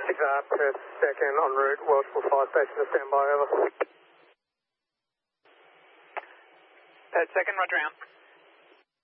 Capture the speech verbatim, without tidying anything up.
Six uh, per second en route, Welshpool Fire Station to stand by, over. Per second, roger out.